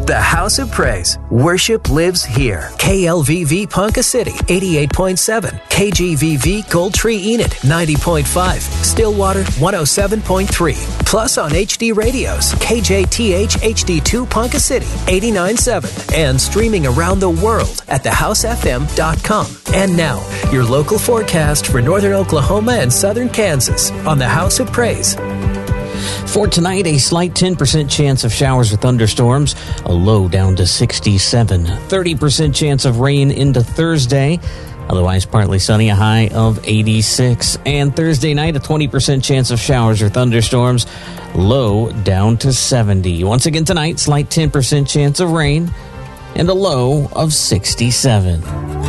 The House of Praise. Worship lives here. KLVV Ponca City, 88.7. KGVV Gold Tree Enid, 90.5. Stillwater, 107.3. Plus on HD radios, KJTH HD2 Ponca City, 89.7. And streaming around the world at thehousefm.com. And now, your local forecast for northern Oklahoma and southern Kansas on the House of Praise. For tonight, a slight 10% chance of showers or thunderstorms, a low down to 67. 30% chance of rain into Thursday, otherwise partly sunny, a high of 86. And Thursday night, a 20% chance of showers or thunderstorms, low down to 70. Once again tonight, slight 10% chance of rain and a low of 67.